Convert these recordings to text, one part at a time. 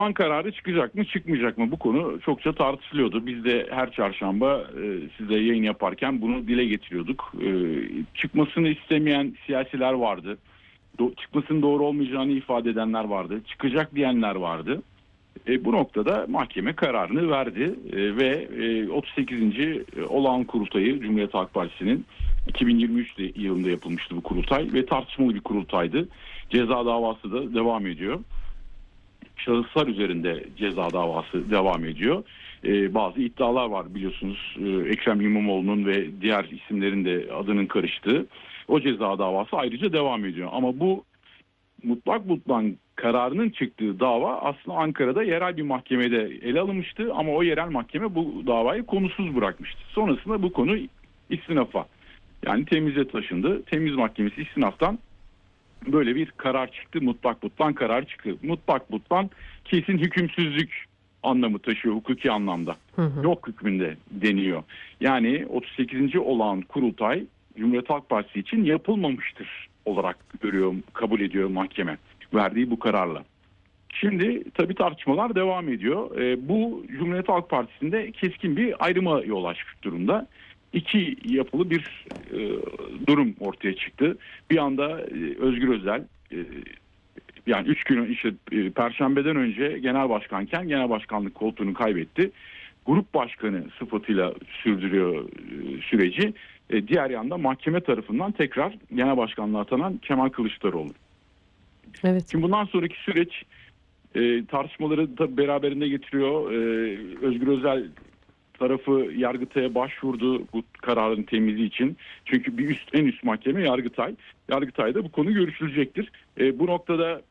kararı çıkacak mı çıkmayacak mı? Bu konu çokça tartışılıyordu. Biz de her çarşamba size yayın yaparken bunu dile getiriyorduk. Çıkmasını istemeyen siyasiler vardı. Çıkmasının doğru olmayacağını ifade edenler vardı. Çıkacak diyenler vardı. Bu noktada mahkeme kararını verdi ve 38. olağan kurultayı Cumhuriyet Halk Partisi'nin 2023 yılında yapılmıştı bu kurultay ve tartışmalı bir kurultaydı. Ceza davası da devam ediyor. Şahıslar üzerinde ceza davası devam ediyor. Bazı iddialar var biliyorsunuz. Ekrem İmamoğlu'nun ve diğer isimlerin de adının karıştığı o ceza davası ayrıca devam ediyor. Ama bu mutlak kararının çıktığı dava aslında Ankara'da yerel bir mahkemede ele alınmıştı ama o yerel mahkeme bu davayı konusuz bırakmıştı. Sonrasında bu konu istinafa, yani temize taşındı. Temiz Mahkemesi istinaftan böyle bir karar çıktı. Mutlak karar çıktı. Mutlak kesin hükümsüzlük anlamı taşıyor hukuki anlamda. Yok hükmünde deniyor. Yani 38. olağan kurultay Cumhuriyet Halk Partisi için yapılmamıştır olarak kabul ediyor mahkeme verdiği bu kararla. Şimdi tabii tartışmalar devam ediyor. Bu Cumhuriyet Halk Partisi'nde keskin bir ayrıma yol açmış durumda. İki yapılı bir durum ortaya çıktı. Bir anda Özgür Özel yani 3 gün Perşembeden önce genel başkanken genel başkanlık koltuğunu kaybetti. Grup başkanı sıfatıyla sürdürüyor süreci. Diğer yanda mahkeme tarafından tekrar genel başkanlığa atanan Kemal Kılıçdaroğlu. Evet. Şimdi bundan sonraki süreç tartışmaları da beraberinde getiriyor. Özgür Özel tarafı Yargıtay'a başvurdu bu kararın temizi için. Çünkü en üst mahkeme Yargıtay. Yargıtay'da bu konu görüşülecektir. Bu noktada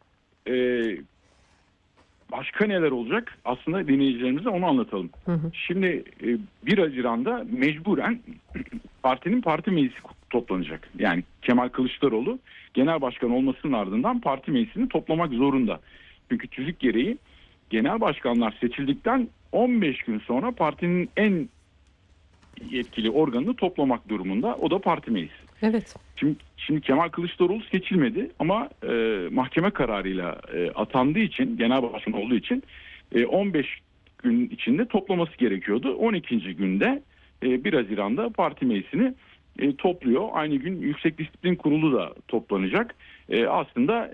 başka neler olacak? Aslında dinleyicilerimize onu anlatalım. Şimdi 1 Haziran'da mecburen partinin parti meclisi toplanacak. Yani Kemal Kılıçdaroğlu genel başkan olmasının ardından parti meclisini toplamak zorunda. Çünkü tüzük gereği genel başkanlar seçildikten 15 gün sonra partinin en yetkili organını toplamak durumunda. O da parti meclisi. Evet. Şimdi Kemal Kılıçdaroğlu seçilmedi ama mahkeme kararıyla atandığı için, genel başkan olduğu için 15 gün içinde toplaması gerekiyordu. 12. günde 1 Haziran'da parti meclisini topluyor. Aynı gün Yüksek Disiplin Kurulu da toplanacak. Aslında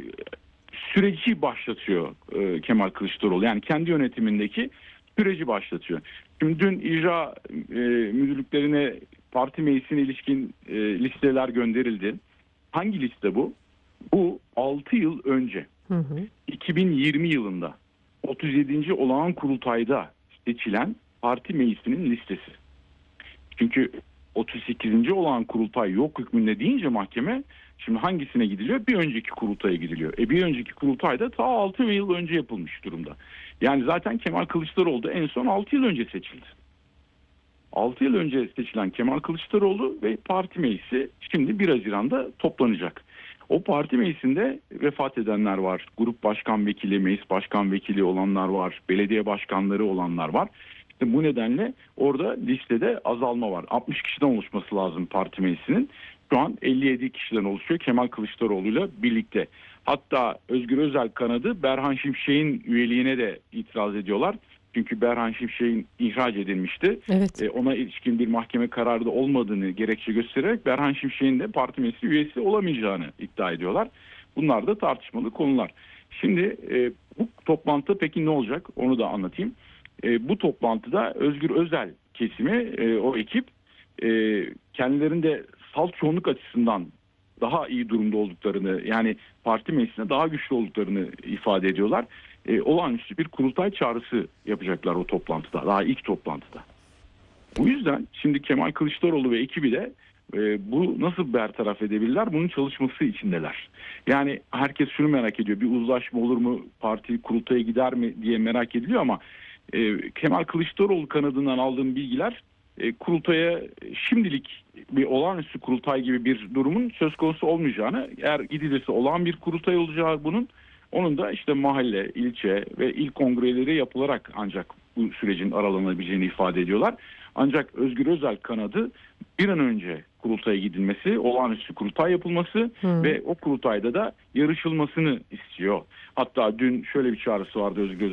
süreci başlatıyor Kemal Kılıçdaroğlu. Yani kendi yönetimindeki süreci başlatıyor. Şimdi dün icra müdürlüklerine parti meclisine ilişkin listeler gönderildi. Hangi liste bu? Bu 6 yıl önce 2020 yılında 37. olağan kurultayda seçilen parti meclisinin listesi. Çünkü 38. olağan kurultay yok hükmünde deyince mahkeme şimdi hangisine gidiliyor? Bir önceki kurultaya gidiliyor. Bir önceki kurultay da ta 6 yıl önce yapılmış durumda. Yani zaten Kemal Kılıçdaroğlu da en son 6 yıl önce seçildi. 6 yıl önce seçilen Kemal Kılıçdaroğlu ve parti meclisi şimdi 1 Haziran'da toplanacak. O parti meclisinde vefat edenler var. Grup başkan vekili, meclis başkan vekili olanlar var. Belediye başkanları olanlar var. İşte bu nedenle orada listede azalma var. 60 kişiden oluşması lazım parti meclisinin. Şu an 57 kişiden oluşuyor Kemal Kılıçdaroğlu'yla birlikte. Hatta Özgür Özel kanadı Berhan Şimşek'in üyeliğine de itiraz ediyorlar. Çünkü Berhan Şimşek'in ihraç edilmişti. Evet. Ona ilişkin bir mahkeme kararı da olmadığını gerekçe göstererek Berhan Şimşek'in de parti meclisi üyesi olamayacağını iddia ediyorlar. Bunlar da tartışmalı konular. Şimdi bu toplantıda peki ne olacak onu da anlatayım. Bu toplantıda Özgür Özel kesimi, o ekip kendilerinde salt çoğunluk açısından daha iyi durumda olduklarını, yani parti meclisinde daha güçlü olduklarını ifade ediyorlar. Olağanüstü bir kurultay çağrısı yapacaklar o toplantıda, daha ilk toplantıda. Bu yüzden şimdi Kemal Kılıçdaroğlu ve ekibi de bu nasıl bertaraf edebilirler? Bunun çalışması içindeler. Yani herkes şunu merak ediyor, bir uzlaşma olur mu, parti kurultaya gider mi diye merak ediliyor ama Kemal Kılıçdaroğlu kanadından aldığım bilgiler kurultaya şimdilik bir olağanüstü kurultay gibi bir durumun söz konusu olmayacağını, eğer gidilirse olağan bir kurultay olacağı onun da işte mahalle, ilçe ve il kongreleri yapılarak ancak bu sürecin aralanabileceğini ifade ediyorlar. Ancak Özgür Özel kanadı bir an önce kurultaya gidilmesi, olağanüstü kurultay yapılması ve o kurultayda da yarışılmasını istiyor. Hatta dün şöyle bir çağrısı vardı Özgür